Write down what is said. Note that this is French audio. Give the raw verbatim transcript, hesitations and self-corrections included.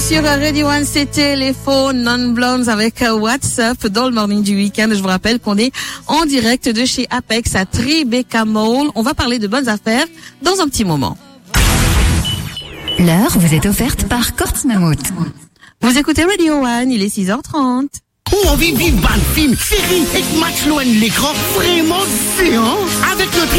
sur Radio One, c'était les faux non-blondes avec WhatsApp dans le morning du week-end. Je vous rappelle qu'on est en direct de chez Apex à Tribeca Mall. On va parler de bonnes affaires dans un petit moment. L'heure vous est offerte par Corts Mammouth. Vous écoutez Radio One, il est six heures trente. Ou envie de vivre ban film, série et match loin de l'écran, vraiment c'est hein? Avec le